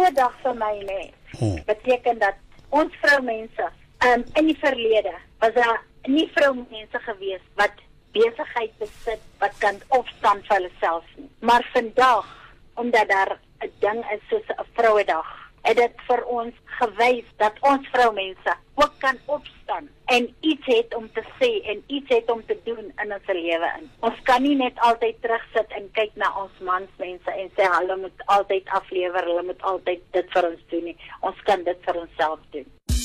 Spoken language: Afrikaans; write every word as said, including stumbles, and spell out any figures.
Vrouedag vir my, nee, Oh. beteken dat ons vroumense, um, in die verlede, was daar nie vroumense gewees wat besigheid besit, wat kan opstaan vir hulle self nie. Maar vandag, omdat daar 'n ding is soos 'n Vrouedag, het dit vir ons gewys dat ons vroumense ook kan opstaan en iets het om te sê en iets het om te doen in ons lewe in. Ons kan nie net altyd terugsit en kyk na ons mansmense en sê hulle moet altyd aflewer, hulle moet altyd dit vir ons doen nie. Ons kan dit vir onsself doen.